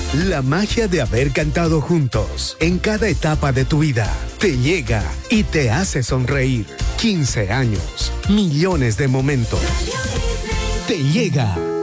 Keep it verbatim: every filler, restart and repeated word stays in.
La magia de haber cantado juntos en cada etapa de tu vida te llega y te hace sonreír. quince años, millones de momentos. Te llega